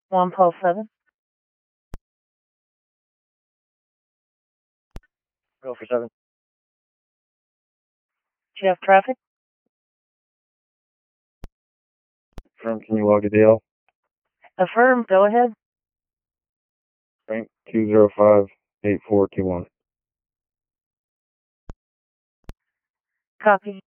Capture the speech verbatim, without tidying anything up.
one Paul seven. Go for seven. Do you have traffic? Firm, can you log a D L? Affirm, go ahead. Frank, two zero five eight four two one. Copy.